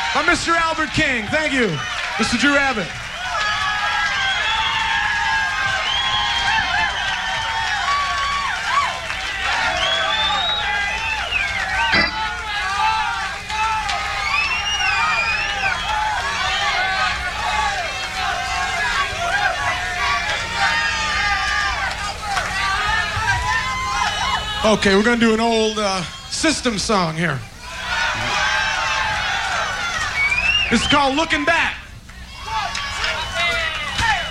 by Mr. Albert King. Thank you, Mr. Drew Abbott. Okay, we're gonna do an old System song here. This is called Looking Back.